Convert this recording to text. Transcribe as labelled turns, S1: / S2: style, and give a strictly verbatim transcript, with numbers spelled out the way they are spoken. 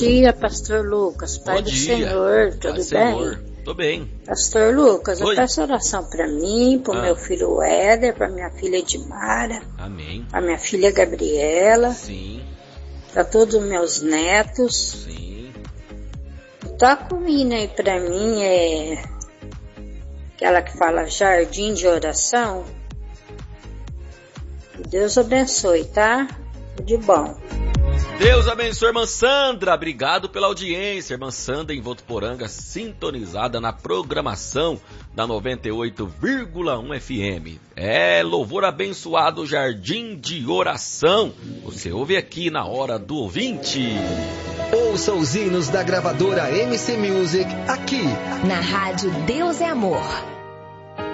S1: dia, Pastor Lucas. Pai
S2: Bom
S1: do
S2: dia.
S1: Senhor, tudo
S2: Pai do
S1: bem?
S2: Senhor. Tô bem.
S1: Pastor Lucas,
S2: Oi.
S1: eu peço oração pra mim, pro
S2: Ah.
S1: meu filho Éder, pra minha filha Edmara,
S2: Amém.
S1: pra minha filha Gabriela,
S2: Sim,
S1: pra todos os meus netos.
S2: sim.
S1: Toca o hino aí pra mim, é aquela que fala Jardim de Oração. Que Deus abençoe, tá? Tudo de bom.
S2: Deus abençoe, irmã Sandra. Obrigado pela audiência. Irmã Sandra em Votuporanga, sintonizada na programação da noventa e oito vírgula um F M. É louvor abençoado, Jardim de Oração. Você ouve aqui na Hora do Ouvinte.
S3: Ouça os hinos da gravadora M C Music aqui
S4: Na rádio Deus é Amor.